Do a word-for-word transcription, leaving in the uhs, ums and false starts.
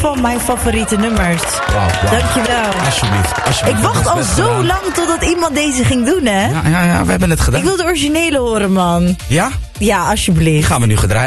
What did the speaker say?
van mijn favoriete nummers. Wow, wow. Dankjewel. Alsjeblieft, alsjeblieft. Ik wacht al zo gedaan. lang totdat iemand deze ging doen, hè? Ja, ja, ja, we hebben het gedaan. Ik wil de originele horen, man. Ja? Ja, alsjeblieft. Die gaan we nu gedraaid.